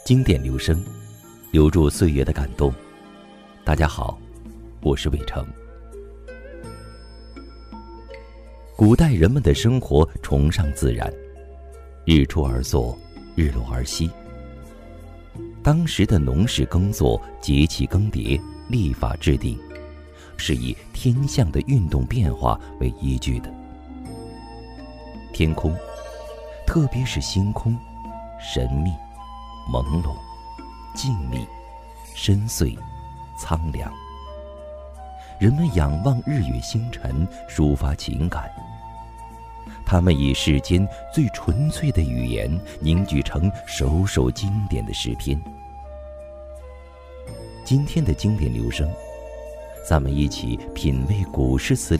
经典留声，留住岁月的感动。大家好，我是伟成。古代人们的生活崇尚自然，日出而作，日落而息。当时的农事耕作、节气更迭、历法制定，是以天象的运动变化为依据的。天空，特别是星空，神秘、朦胧、静谧、深邃、苍凉。人们仰望日月星辰，抒发情感。他们以世间最纯粹的语言凝聚成首首经典的诗篇。今天的经典留声，咱们一起品味古诗词